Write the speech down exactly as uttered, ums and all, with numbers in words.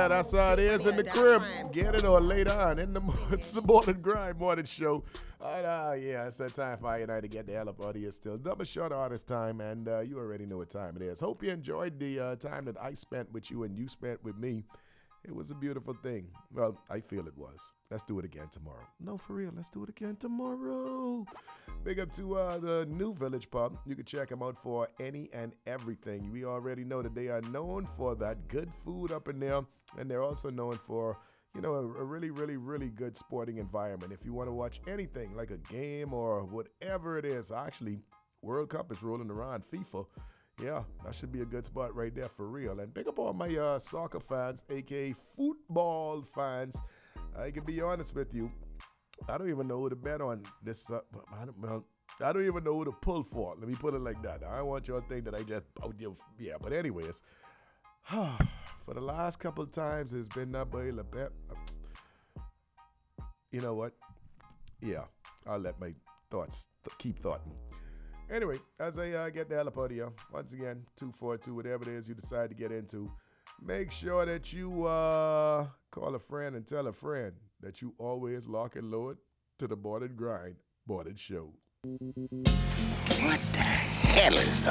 Yeah, that's how it is in the crib. Get it or later on in the mo- it's the morning grind morning show. And, uh, yeah, it's that time for I and I to get the hell up out of here still. Double short artist time, and uh, you already know what time it is. Hope you enjoyed the uh, time that I spent with you and you spent with me. It was a beautiful thing. Well, I feel it was. Let's do it again tomorrow. No, for real. Let's do it again tomorrow. Big up to uh, the New Village Pub. You can check them out for any and everything. We already know that they are known for that good food up in there. And they're also known for, you know, a, a really, really, really good sporting environment. If you want to watch anything like a game or whatever it is. Actually, World Cup is rolling around. FIFA. Yeah, that should be a good spot right there for real. And pick up all my uh, soccer fans, a k a football fans. I can be honest with you. I don't even know who to bet on this. Uh, I, don't, well, I don't even know who to pull for. Let me put it like that. I don't want y'all to think that I just, oh, yeah. But anyways, for the last couple of times, it's been that way. You know what? Yeah, I'll let my thoughts th- keep thoughting. Anyway, as I uh, get the hell up out of here, once again, two four two, whatever it is you decide to get into, make sure that you uh, call a friend and tell a friend that you always lock and load to the Boarded Grind, Boarded Show. What the hell is